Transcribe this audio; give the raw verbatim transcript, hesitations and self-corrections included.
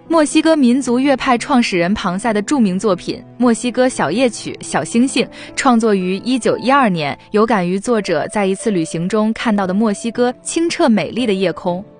墨西哥民族乐派创始人庞塞的著名作品《墨西哥小夜曲·小星星》创作于一九一二年，有感于作者在一次旅行中看到的墨西哥清澈美丽的夜空。